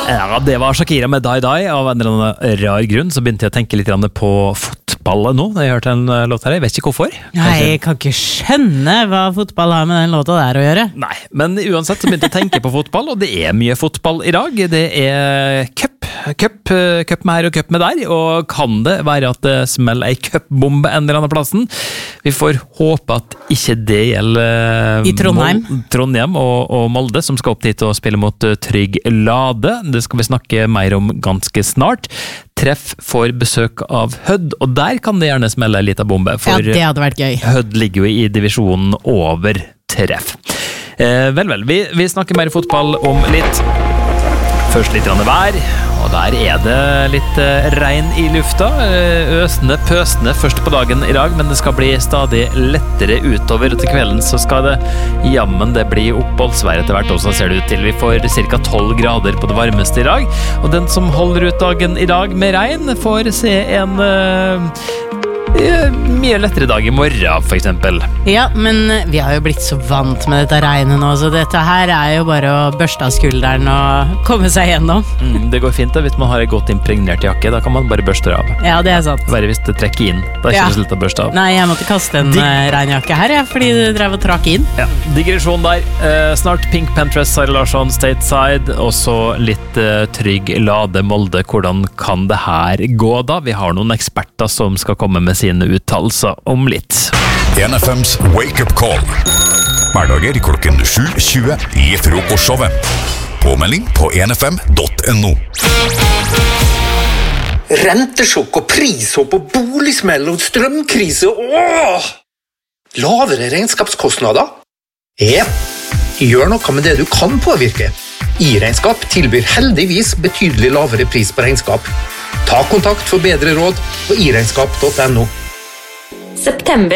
Ja, det var Shakira med Die Die. Av en eller annen rar grunn så begynte jeg å tenke litt på fotball nå. Jeg hørte en låt her, jeg vet ikke hvorfor. Jeg kan ikke skjønne hva fotball har med den låta der å gjøre. Nei, men uansett så begynte jeg å tenke på fotball, og det er mye fotball i dag. Det er cup med her og cup med der, og kan det være at det smeller ei cupbombe en eller annen plassen? Vi får håpe at ikke det gjelder I Trondheim og Molde, som skal opp dit og spille mot Trygg Lade. Det skal vi snakke mer om ganske snart. Treff får besøk av Hødd, og der kan det gjerne smelle en liten bombe, for ja, det hadde vært gøy. Hødd ligger jo i divisjonen over Treff. Vel, vi snakker mer fotball om litt. Først litt vær, og der er det litt regn i lufta. Øsende, pøsende først på dagen i dag, men det skal bli stadig lettere utover. Til kvelden så skal det jammen det bli oppholdsvær etter hvert også, ser det ut til. Vi får ca. 12 grader på det varmeste i dag, og den som holder ut dagen i dag med regn får se en mye lettere dag i morgen, for eksempel. Ja, men vi har jo blitt så vant med dette regnet nå, så dette her er jo bare å børste av skulderen og komme seg gjennom. Det går fint da, hvis man har en godt impregnert jakke, da kan man bare børste det av. Ja, det er sant. Bare hvis det trekker inn, da er ikke det så lett å børste av. Nei, jeg måtte kaste en regnjakke her, fordi det drev og trakk inn. Ja, digresjon der. Snart Pink Panthers, Sara Larsson, Stateside, og så litt Trygg Lade, Molde. Hvordan kan det her gå da? Vi har noen eksperter som skal komme med sine uttalelser om litt. NFMs Wake Up Call. Hverdager klokken 7:20 i frokostshowet. Påmelding på nfm.no. Rentesjokk og prishopp og boligsmell og strømkrise. Åh! Lavere regnskapskostnader? Gjør noe med det du kan påvirke. I-regnskap tilbyr heldigvis betydelig lavere pris på regnskap. Ta kontakt for bedre råd på iregnskap.no. September